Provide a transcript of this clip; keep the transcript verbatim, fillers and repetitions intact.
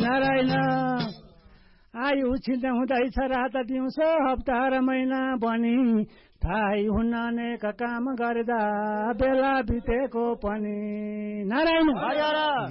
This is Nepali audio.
नारायण आयु छिन्दा हुँदैछ रात दिउँसो हप्ता र महिना पनि थाहै हुन्न अनेक काम गर्दा बेला बितेको पनि नारायण